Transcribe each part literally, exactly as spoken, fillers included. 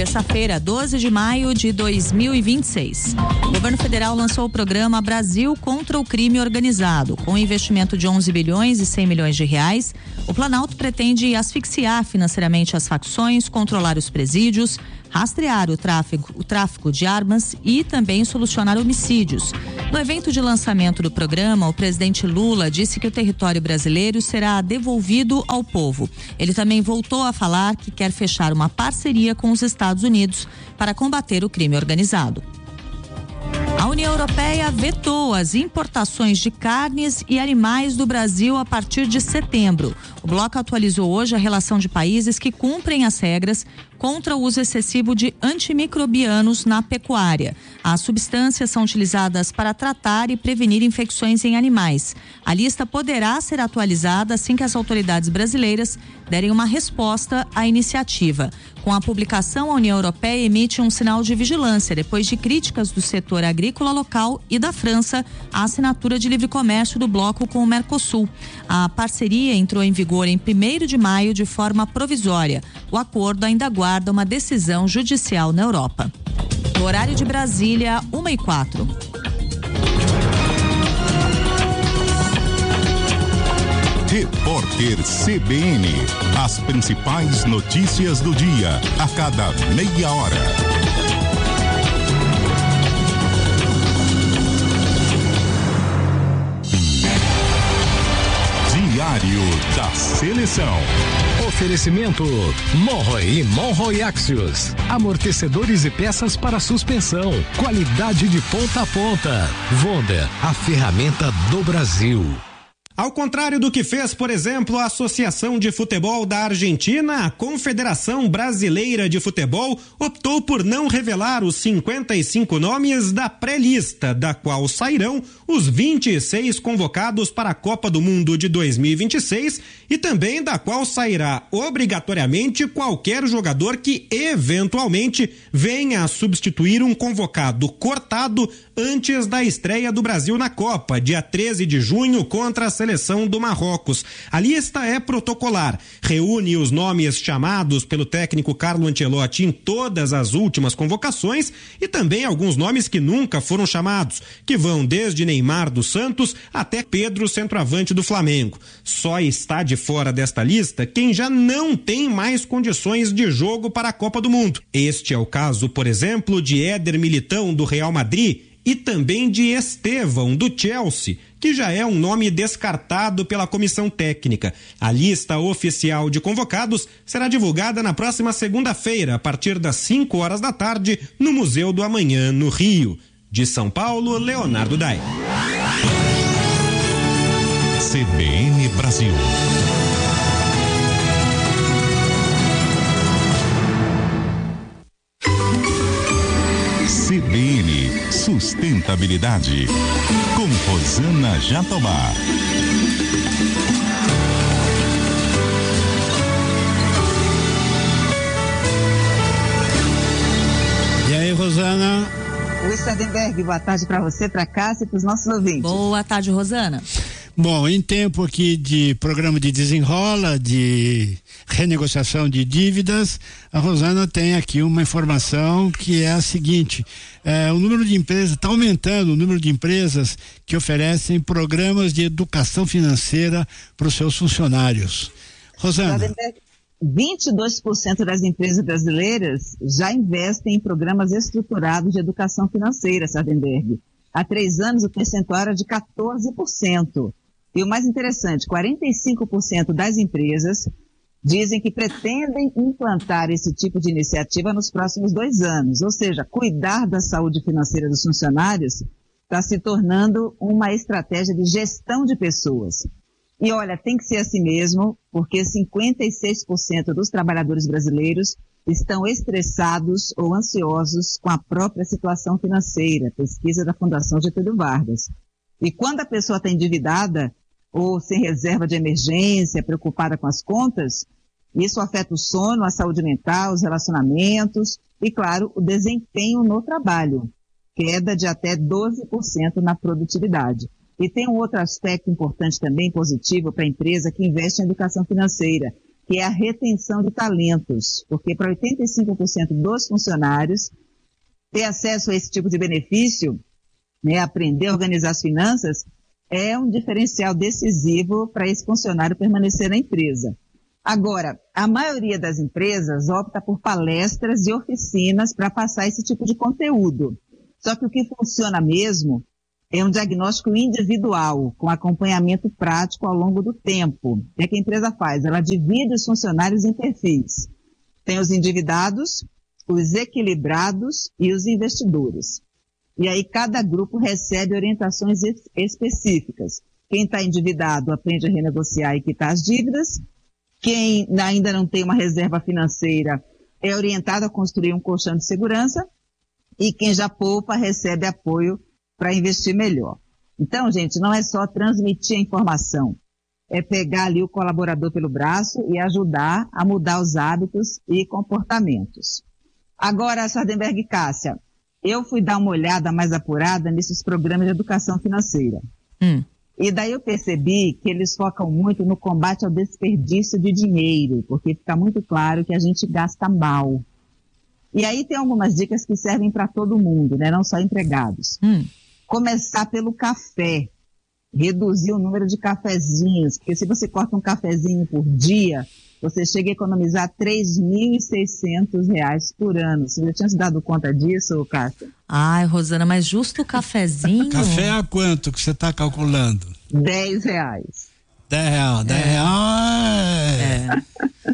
terça-feira, doze de maio de dois mil e vinte e seis. O governo federal lançou o programa Brasil contra o Crime Organizado. Com um investimento de onze bilhões e cem milhões de reais, o Planalto pretende asfixiar financeiramente as facções, controlar os presídios, rastrear o tráfico, o tráfico de armas e também solucionar homicídios. No evento de lançamento do programa, o presidente Lula disse que o território brasileiro será devolvido ao povo. Ele também voltou a falar que quer fechar uma parceria com os Estados Unidos para combater o crime organizado. A União Europeia vetou as importações de carnes e animais do Brasil a partir de setembro. O bloco atualizou hoje a relação de países que cumprem as regras contra o uso excessivo de antimicrobianos na pecuária. As substâncias são utilizadas para tratar e prevenir infecções em animais. A lista poderá ser atualizada assim que as autoridades brasileiras derem uma resposta à iniciativa. Com a publicação, a União Europeia emite um sinal de vigilância depois de críticas do setor agrícola local e da França à assinatura de livre comércio do bloco com o Mercosul. A parceria entrou em vigor em primeiro de maio de forma provisória. O acordo ainda aguarda uma decisão judicial na Europa. No horário de Brasília, uma e quatro. Repórter C B N. As principais notícias do dia, a cada meia hora. Diário da Seleção. Oferecimento Monroe e Monroe Axios. Amortecedores e peças para suspensão. Qualidade de ponta a ponta. Wonder, a ferramenta do Brasil. Ao contrário do que fez, por exemplo, a Associação de Futebol da Argentina, a Confederação Brasileira de Futebol optou por não revelar os cinquenta e cinco nomes da pré-lista, da qual sairão os vinte e seis convocados para a Copa do Mundo de dois mil e vinte e seis e também da qual sairá obrigatoriamente qualquer jogador que eventualmente venha a substituir um convocado cortado antes da estreia do Brasil na Copa, dia treze de junho, contra a seleção do Marrocos. A lista é protocolar, reúne os nomes chamados pelo técnico Carlo Ancelotti em todas as últimas convocações e também alguns nomes que nunca foram chamados, que vão desde Neymar dos Santos até Pedro, centroavante do Flamengo. Só está de fora desta lista quem já não tem mais condições de jogo para a Copa do Mundo. Este é o caso, por exemplo, de Éder Militão, do Real Madrid, e também de Estevão, do Chelsea, que já é um nome descartado pela comissão técnica. A lista oficial de convocados será divulgada na próxima segunda-feira, a partir das cinco horas da tarde, no Museu do Amanhã, no Rio. De São Paulo, Leonardo Dai. C B N Brasil. C B N Sustentabilidade, com Rosana Jatobá. E aí, Rosana? Oi, Sardenberg, boa tarde para você, para Cássia e para os nossos ouvintes. Boa tarde, Rosana. Bom, em tempo aqui de programa de desenrola, de renegociação de dívidas, a Rosana tem aqui uma informação que é a seguinte: é, o número de empresas está aumentando, o número de empresas que oferecem programas de educação financeira para os seus funcionários. Rosana. vinte e dois por cento das empresas brasileiras já investem em programas estruturados de educação financeira, Sardenberg. Há três anos o percentual era de quatorze por cento. E o mais interessante, quarenta e cinco por cento das empresas dizem que pretendem implantar esse tipo de iniciativa nos próximos dois anos. Ou seja, cuidar da saúde financeira dos funcionários está se tornando uma estratégia de gestão de pessoas. E olha, tem que ser assim mesmo, porque cinquenta e seis por cento dos trabalhadores brasileiros estão estressados ou ansiosos com a própria situação financeira, pesquisa da Fundação Getúlio Vargas. E quando a pessoa está endividada ou sem reserva de emergência, preocupada com as contas, isso afeta o sono, a saúde mental, os relacionamentos e, claro, o desempenho no trabalho, queda de até doze por cento na produtividade. E tem um outro aspecto importante também, positivo para a empresa que investe em educação financeira, que que é a retenção de talentos, porque para oitenta e cinco por cento dos funcionários ter acesso a esse tipo de benefício, né, aprender a organizar as finanças, é um diferencial decisivo para esse funcionário permanecer na empresa. Agora, a maioria das empresas opta por palestras e oficinas para passar esse tipo de conteúdo. Só que o que funciona mesmo é um diagnóstico individual, com acompanhamento prático ao longo do tempo. O que a empresa faz? Ela divide os funcionários em perfis. Tem os endividados, os equilibrados e os investidores. E aí cada grupo recebe orientações específicas. Quem está endividado aprende a renegociar e quitar as dívidas. Quem ainda não tem uma reserva financeira é orientado a construir um colchão de segurança. E quem já poupa recebe apoio para investir melhor. Então, gente, não é só transmitir a informação. É pegar ali o colaborador pelo braço e ajudar a mudar os hábitos e comportamentos. Agora, Sardenberg e Cássia, eu fui dar uma olhada mais apurada nesses programas de educação financeira. Hum. E daí eu percebi que eles focam muito no combate ao desperdício de dinheiro, porque fica muito claro que a gente gasta mal. E aí tem algumas dicas que servem para todo mundo, né? Não só empregados. Hum. Começar pelo café. Reduzir o número de cafezinhos, porque se você corta um cafezinho por dia, você chega a economizar três mil e seiscentos reais por ano. Você já tinha se dado conta disso, Cássia? Ai, Rosana, mas justo o cafezinho... Café a quanto que você está calculando? dez reais. dez reais. dez reais. É.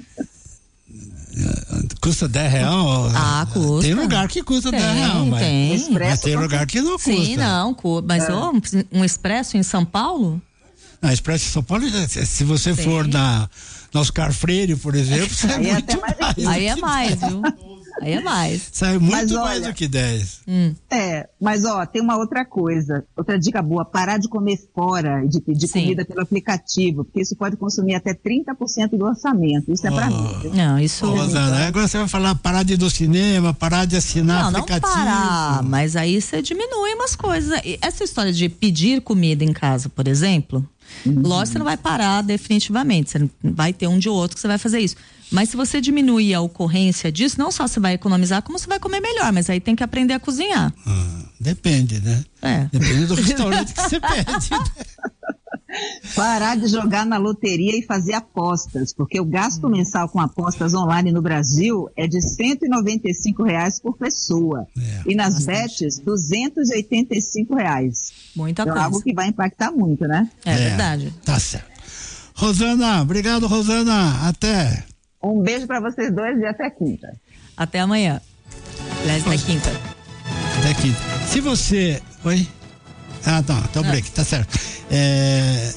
Custa dez reais? Ah, custa. Tem lugar que custa tem, dez reais. Mas, tem. mas tem lugar que não custa. Sim, não. Mas É. oh, um expresso em São Paulo? Na Expresso de São Paulo, se você Sim. for na, na Oscar Freire, por exemplo, sai Aí é muito até mais mais. difícil. Aí é mais, viu? Aí é mais. Sai muito Mas mais olha- do que dez. Hum. É, mas ó, tem uma outra coisa, outra dica boa, parar de comer fora e de pedir Sim. comida pelo aplicativo, porque isso pode consumir até trinta por cento do orçamento, isso é para Oh. mim. viu? Não, isso... Ô, Rosana, agora você vai falar parar de ir no cinema, parar de assinar Não, não aplicativo. parar, mas aí você diminui umas coisas. E essa história de pedir comida em casa, por exemplo, lógico que você não vai parar definitivamente, você vai ter um de outro que você vai fazer isso. Mas se você diminuir a ocorrência disso, não só você vai economizar, como você vai comer melhor, mas aí tem que aprender a cozinhar. Ah, depende, né? É. Depende do restaurante que você pede. Parar de jogar na loteria e fazer apostas, porque o gasto mensal com apostas online no Brasil é de cento e noventa e cinco reais por pessoa. É, e nas bastante. bets, duzentos e oitenta e cinco reais. Muita Então, coisa. algo que vai impactar muito, né? É, verdade. Tá certo. Rosana, obrigado, Rosana. Até. Um beijo para vocês dois e até quinta. Até amanhã. Aliás, na quinta. Até quinta. Se você. Oi? Ah, tá. Então Ah. break, tá certo. É...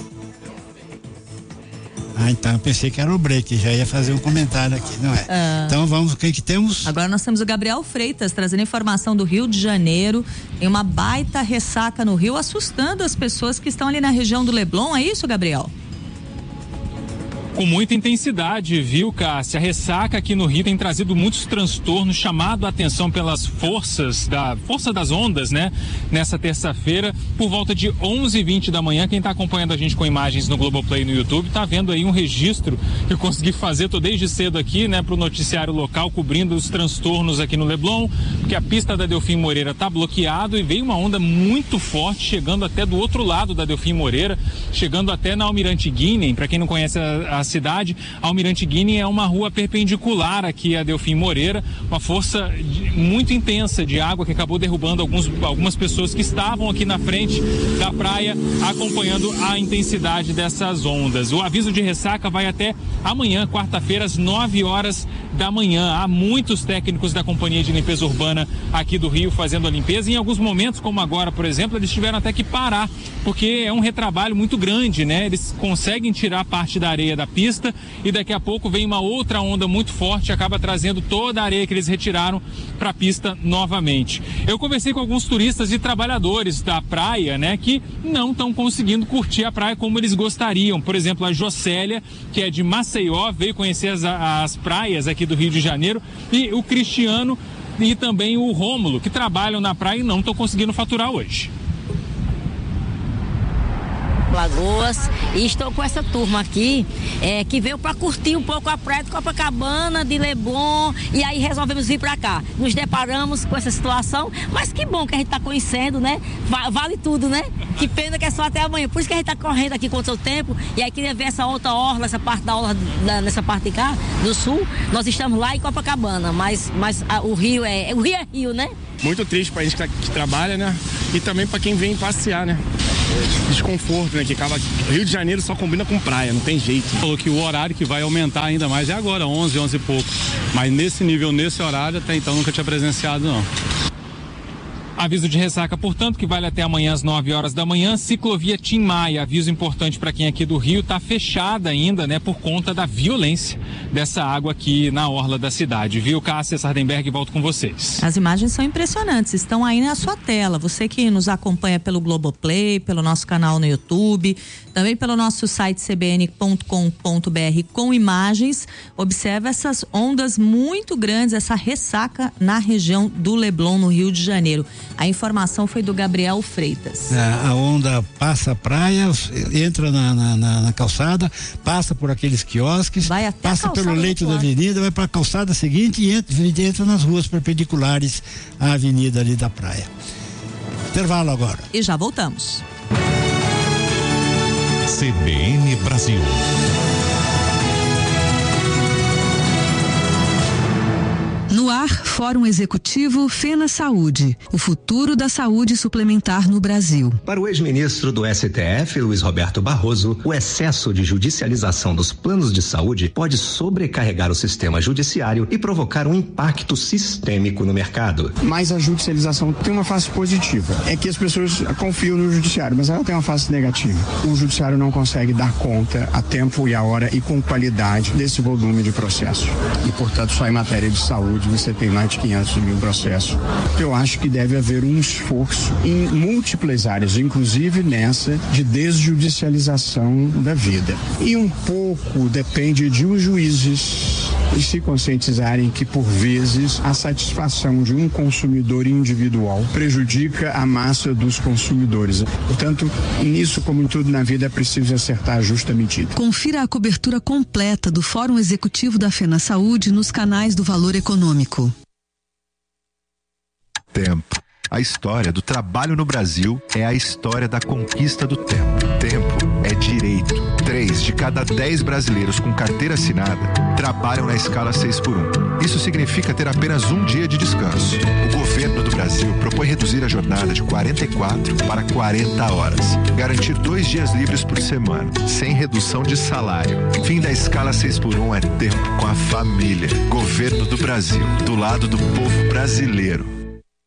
Ah, então eu pensei que era o break, já ia fazer um comentário aqui, não é? Ah. Então vamos, o que que temos? Agora nós temos o Gabriel Freitas trazendo informação do Rio de Janeiro. Tem uma baita ressaca no Rio, assustando as pessoas que estão ali na região do Leblon. É isso, Gabriel? Com muita intensidade, viu, Cássia? A ressaca aqui no Rio tem trazido muitos transtornos, chamado a atenção pelas forças, da força das ondas, né? Nessa terça-feira, por volta de onze e vinte da manhã, quem está acompanhando a gente com imagens no Globoplay no YouTube, tá vendo aí um registro que eu consegui fazer, tô desde cedo aqui, né, pro noticiário local, cobrindo os transtornos aqui no Leblon, porque a pista da Delfim Moreira tá bloqueado e veio uma onda muito forte, chegando até do outro lado da Delfim Moreira, chegando até na Almirante Guinem. Para quem não conhece a, a cidade, a Almirante Guinem é uma rua perpendicular aqui a Delfim Moreira, uma força de, muito intensa de água que acabou derrubando alguns, algumas pessoas que estavam aqui na frente da praia, acompanhando a intensidade dessas ondas. O aviso de ressaca vai até amanhã, quarta-feira, às nove horas da manhã. Há muitos técnicos da Companhia de Limpeza Urbana aqui do Rio fazendo a limpeza. Em alguns momentos, como agora, por exemplo, eles tiveram até que parar, porque é um retrabalho muito grande, né? Eles conseguem tirar parte da areia da pista e daqui a pouco vem uma outra onda muito forte, acaba trazendo toda a areia que eles retiraram para a pista novamente. Eu conversei com alguns turistas e trabalhadores da praia, né, que não estão conseguindo curtir a praia como eles gostariam. Por exemplo, a Jocélia, que é de Maceió, veio conhecer as, as praias aqui do Rio de Janeiro, e o Cristiano e também o Rômulo, que trabalham na praia e não estão conseguindo faturar hoje. Lagoas, e estou com essa turma aqui é, que veio para curtir um pouco a praia de Copacabana, de Leblon, e aí resolvemos vir para cá. Nos deparamos com essa situação, mas que bom que a gente está conhecendo, né? Vale tudo, né? Que pena que é só até amanhã. Por isso que a gente está correndo aqui contra o tempo, e aí queria ver essa outra orla, essa parte da orla, da, nessa parte de cá, do sul. Nós estamos lá em Copacabana, mas, mas a, o Rio é, o Rio é Rio, né? Muito triste pra gente que, que trabalha, né? E também pra quem vem passear, né? Desconforto, né? Que acaba... Rio de Janeiro só combina com praia, não tem jeito. Falou que o horário que vai aumentar ainda mais é agora, onze, onze e pouco. Mas nesse nível, nesse horário, até então nunca tinha presenciado, não. Aviso de ressaca, portanto, que vale até amanhã às nove horas da manhã. Ciclovia Tim Maia, aviso importante para quem é aqui do Rio, está fechada ainda, né, por conta da violência dessa água aqui na orla da cidade. Viu, Cássia Sardenberg, volto com vocês. As imagens são impressionantes, estão aí na sua tela. Você que nos acompanha pelo Globoplay, pelo nosso canal no YouTube, também pelo nosso site c b n ponto com ponto b r com imagens, observa essas ondas muito grandes, essa ressaca na região do Leblon, no Rio de Janeiro. A informação foi do Gabriel Freitas. A, a onda passa a praia, entra na, na, na, na calçada, passa por aqueles quiosques, vai até passa pelo leito da avenida, vai para a calçada seguinte e entra, entra nas ruas perpendiculares à avenida ali da praia. Intervalo agora. E já voltamos. C B N Brasil. No ar, Fórum Executivo Fena Saúde, o futuro da saúde suplementar no Brasil. Para o ex-ministro do S T F, Luiz Roberto Barroso, o excesso de judicialização dos planos de saúde pode sobrecarregar o sistema judiciário e provocar um impacto sistêmico no mercado. Mas a judicialização tem uma face positiva, é que as pessoas confiam no judiciário, mas ela tem uma face negativa. O judiciário não consegue dar conta a tempo e a hora e com qualidade desse volume de processos. E, portanto, só em matéria de saúde você tem mais de quinhentos mil processos. Eu acho que deve haver um esforço em múltiplas áreas, inclusive nessa de desjudicialização da vida. E um pouco depende de os juízes e se conscientizarem que, por vezes, a satisfação de um consumidor individual prejudica a massa dos consumidores. Portanto, nisso, como em tudo na vida, é preciso acertar a justa medida. Confira a cobertura completa do Fórum Executivo da Fena Saúde nos canais do Valor Econômico. Tempo. A história do trabalho no Brasil é a história da conquista do tempo. Tempo é direito. Três de cada dez brasileiros com carteira assinada trabalham na escala seis por um. Isso significa ter apenas um dia de descanso. O governo do Brasil propõe reduzir a jornada de quarenta e quatro para quarenta horas. Garantir dois dias livres por semana, sem redução de salário. Fim da escala seis por um é tempo com a família. Governo do Brasil, do lado do povo brasileiro.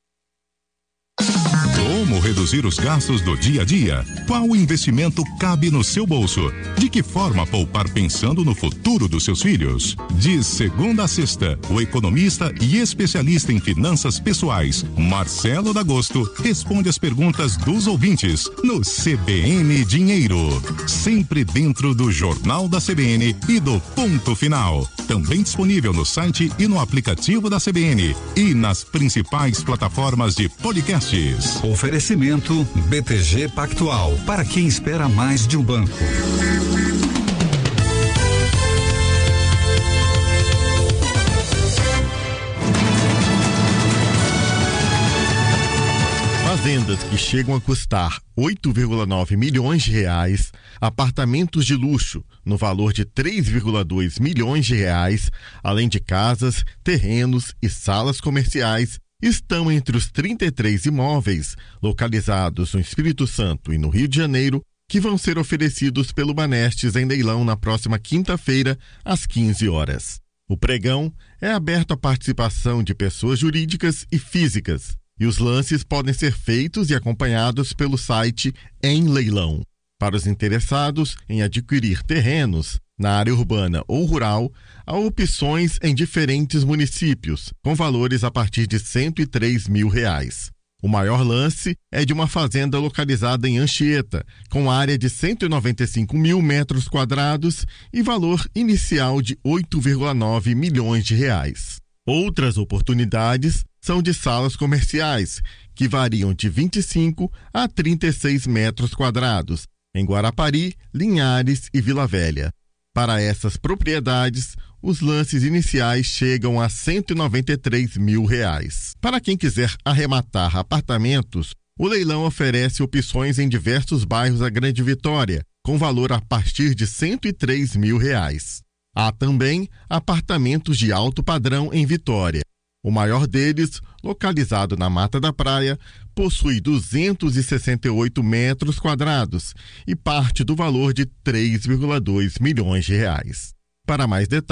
Como reduzir os gastos do dia a dia? Qual investimento cabe no seu bolso? De que forma poupar pensando no futuro dos seus filhos? De segunda a sexta, o economista e especialista em finanças pessoais, Marcelo D'Agosto, responde as perguntas dos ouvintes no C B N Dinheiro. Sempre dentro do Jornal da C B N e do Ponto Final. Também disponível no site e no aplicativo da C B N e nas principais plataformas de podcasts. Oferecimento B T G Pactual, para quem espera mais de um banco. Fazendas que chegam a custar oito vírgula nove milhões de reais, apartamentos de luxo no valor de três vírgula dois milhões de reais, além de casas, terrenos e salas comerciais, estão entre os trinta e três imóveis localizados no Espírito Santo e no Rio de Janeiro que vão ser oferecidos pelo Banestes em leilão na próxima quinta-feira, às quinze horas. O pregão é aberto à participação de pessoas jurídicas e físicas e os lances podem ser feitos e acompanhados pelo site Em Leilão. Para os interessados em adquirir terrenos na área urbana ou rural, há opções em diferentes municípios, com valores a partir de cento e três mil reais. O maior lance é de uma fazenda localizada em Anchieta, com área de cento e noventa e cinco mil metros quadrados e valor inicial de oito vírgula nove milhões de reais. Outras oportunidades são de salas comerciais, que variam de vinte e cinco a trinta e seis metros quadrados, em Guarapari, Linhares e Vila Velha. Para essas propriedades, os lances iniciais chegam a cento e noventa e três mil reais. Para quem quiser arrematar apartamentos, o leilão oferece opções em diversos bairros da Grande Vitória, com valor a partir de cento e três mil reais. Há também apartamentos de alto padrão em Vitória. O maior deles, localizado na Mata da Praia, possui duzentos e sessenta e oito metros quadrados e parte do valor de três vírgula dois milhões de reais. Para mais detalhes,